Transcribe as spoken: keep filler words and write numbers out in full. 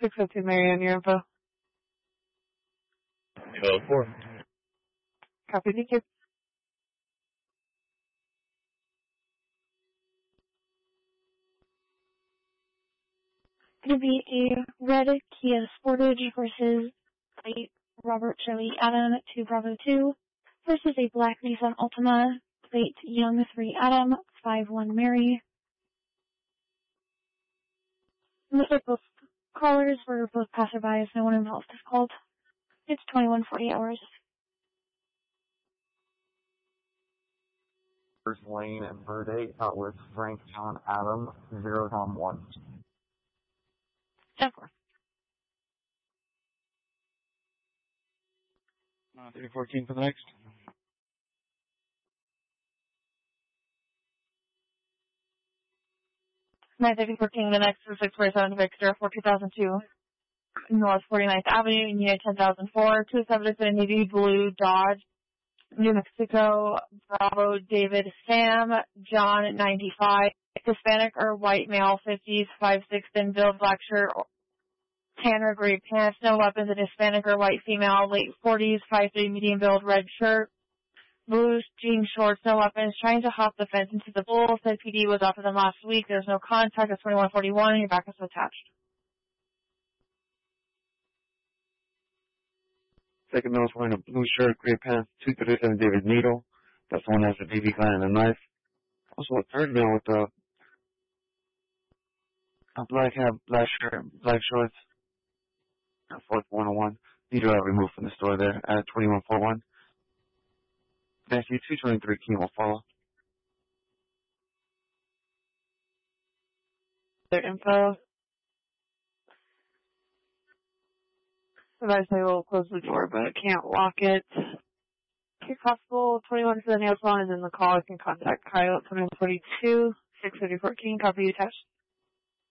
six oh two Marianne, your info. oh four. Copy, thank you. Going to be a red Kia Sportage versus plate Robert Joey Adam two Bravo two versus a black Nissan Altima plate Young three Adam five one Mary. Looks like both callers were both passerbys. No one involved is called. It's twenty-one forty hours. First Lane and Verde out with Frank John Adam, zero Tom one. ten four. Uh, three fourteen for the next. nine thirty fourteen, the next is six forty-seven Victor for two thousand two. North forty-ninth Avenue, Union ten thousand four. Two subjects in a navy blue Dodge, New Mexico, Bravo, David, Sam, John, ninety-five. Hispanic or white male, fifties, five six, thin build, black shirt, tan or gray pants, no weapons, and Hispanic or white female, late forties, five three, medium build, red shirt, blue jean shorts, no weapons, trying to hop the fence into the pool. Said P D was offered them last week. There's no contact. It's twenty-one forty-one, and your back is attached. Second note wearing a blue shirt, gray pants, two thirty-seven David Needle. That's the one that has a B B gun and a knife. Also a third male with a, a black hat, black shirt, black shorts. Fourth one oh one. Neither are removed from the store there at twenty-one forty-one. Thank you. two twenty-three King will follow. Their info. Sometimes they will close the door, but can't lock it. If possible, twenty-one for the nail salon is in the call. You can contact Kyle at twenty-one forty-two, six thirty-four King. Copy attached.